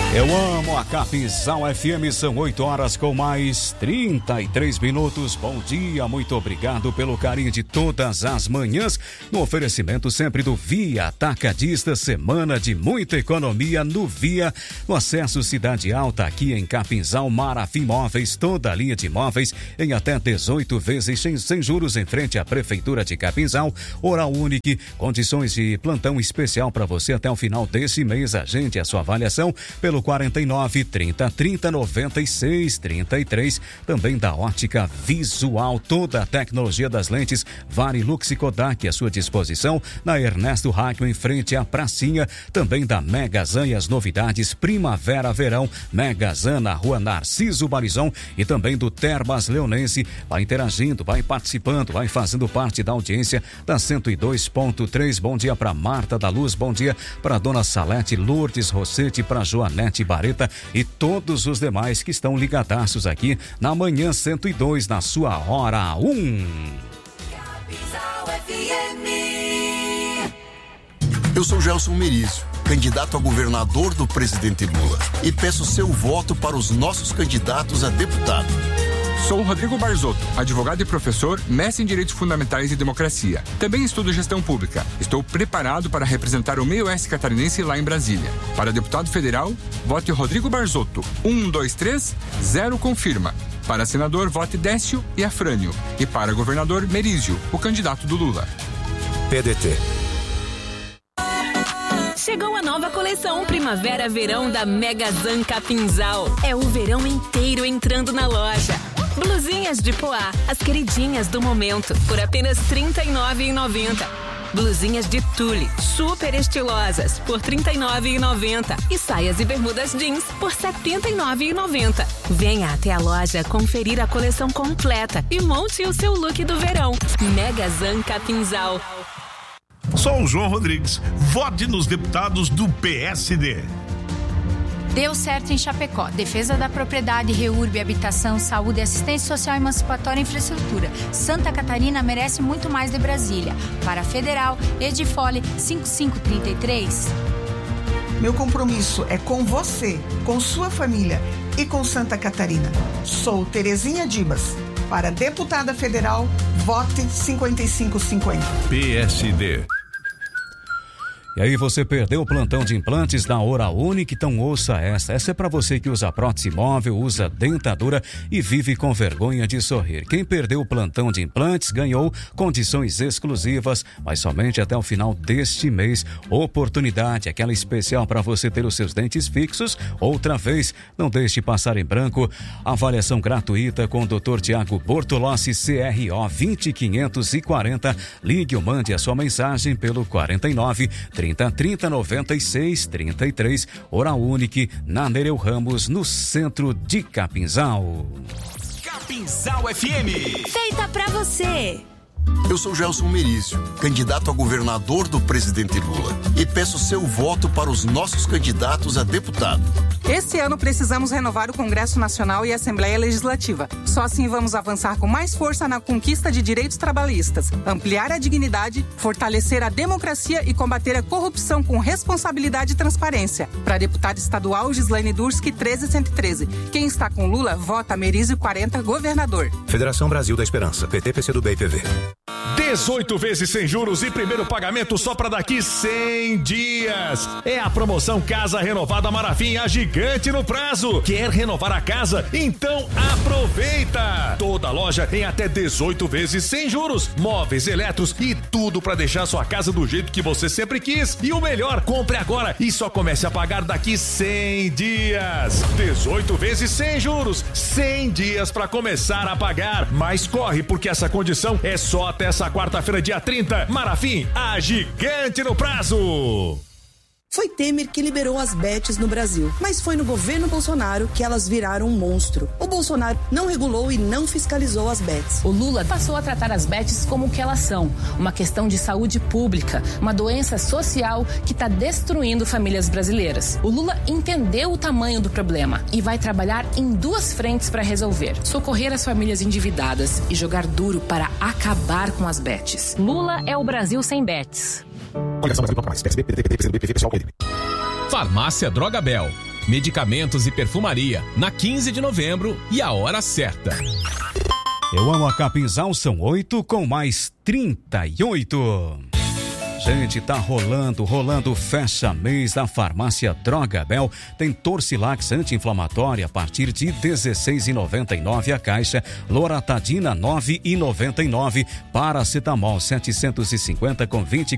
Eu amo a Capinzal FM, são 8 horas com mais 33 minutos. Bom dia, muito obrigado pelo carinho de todas as manhãs. No oferecimento sempre do Via Atacadista, semana de muita economia no Via. No acesso Cidade Alta, aqui em Capinzal, Marafim Móveis, toda a linha de móveis em até 18 vezes sem juros em frente à Prefeitura de Capinzal. Oral Unique, condições de plantão especial para você até o final desse mês. Agende a sua avaliação pelo 49 30 30 96 33. Também da Ótica Visual, toda a tecnologia das lentes Varilux e Kodak à sua disposição na Ernesto Hackman, em frente à pracinha. Também da Megazan e as novidades Primavera-Verão Megazan na Rua Narciso Barizon, e também do Termas Leonense. Vai interagindo, vai participando, vai fazendo parte da audiência da 102.3. Bom dia para Marta da Luz, bom dia para Dona Salete, Lourdes Rossetti, para Joanete Bareta e todos os demais que estão ligadaços aqui na Manhã 102, na sua hora 1. Eu sou Gelson Merizio, candidato a governador do presidente Lula, e peço seu voto para os nossos candidatos a deputado. Sou Rodrigo Barzotto, advogado e professor, mestre em Direitos Fundamentais e Democracia. Também estudo Gestão Pública. Estou preparado para representar o meio-oeste catarinense lá em Brasília. Para deputado federal, vote Rodrigo Barzotto. 123 0 confirma. Para senador, vote Décio e Afrânio. E para governador, Merizio, o candidato do Lula. PDT. Chegou a nova coleção Primavera-Verão da Megazan Capinzal. É o verão inteiro entrando na loja. Blusinhas de poá, as queridinhas do momento, por apenas R$ 39,90. Blusinhas de tule, super estilosas, por R$ 39,90. E saias e bermudas jeans, por R$ 79,90. Venha até a loja conferir a coleção completa e monte o seu look do verão. Megazan Capinzal. Sou o João Rodrigues. Vote nos deputados do PSD. Deu certo em Chapecó. Defesa da propriedade, REURB, habitação, saúde, assistência social, emancipatória e infraestrutura. Santa Catarina merece muito mais de Brasília. Para a Federal, Edifole 5533. Meu compromisso é com você, com sua família e com Santa Catarina. Sou Terezinha Dibas. Para deputada federal, vote 5550. PSD. E aí, você perdeu o plantão de implantes da Oral Unique? Então ouça essa. Essa é para você que usa prótese móvel, usa dentadura e vive com vergonha de sorrir. Quem perdeu o plantão de implantes ganhou condições exclusivas, mas somente até o final deste mês. Oportunidade, aquela especial para você ter os seus dentes fixos outra vez. Não deixe passar em branco. Avaliação gratuita com o Dr. Tiago Bortolossi, CRO 20540. Ligue ou mande a sua mensagem pelo 49 30 30 96 33. Oral Unique, na Nereu Ramos, no centro de Capinzal. Capinzal FM. Feita pra você. Eu sou Gelson Merizio, candidato a governador do presidente Lula, e peço seu voto para os nossos candidatos a deputado. Esse ano precisamos renovar o Congresso Nacional e a Assembleia Legislativa. Só assim vamos avançar com mais força na conquista de direitos trabalhistas, ampliar a dignidade, fortalecer a democracia e combater a corrupção com responsabilidade e transparência. Para deputada estadual, Gislaine Durski, 13113. Quem está com Lula, vota Merizio 40, governador. Federação Brasil da Esperança, PT, PCdoB e PV. 18 vezes sem juros e primeiro pagamento só para daqui 100 dias. É a promoção Casa Renovada Marafim, a gigante no prazo. Quer renovar a casa? Então aproveita! Toda loja em até 18 vezes sem juros, móveis, eletros e tudo para deixar sua casa do jeito que você sempre quis. E o melhor, compre agora e só comece a pagar daqui 100 dias. 18 vezes sem juros, 100 dias para começar a pagar. Mas corre, porque essa condição é só até essa quarta-feira, dia 30. Marafim, a gigante no prazo. Foi Temer que liberou as bets no Brasil, mas foi no governo Bolsonaro que elas viraram um monstro. O Bolsonaro não regulou e não fiscalizou as bets. O Lula passou a tratar as bets como o que elas são, uma questão de saúde pública, uma doença social que está destruindo famílias brasileiras. O Lula entendeu o tamanho do problema e vai trabalhar em duas frentes para resolver: socorrer as famílias endividadas e jogar duro para acabar com as bets. Lula é o Brasil sem bets. Coligação Brasil Toca Mais, PSB, PDT, PCdoB, PV, PSOL, PDB. Farmácia Drogabel. medicamentos e perfumaria, na 15 de novembro e a hora certa. Eu amo a Capinzal, são 8:38. Gente, tá rolando fecha mês da farmácia Droga Bel. Tem Torcilax anti-inflamatória a partir de R$16,99 a caixa. Loratadina R$9,99. Paracetamol 750 com 20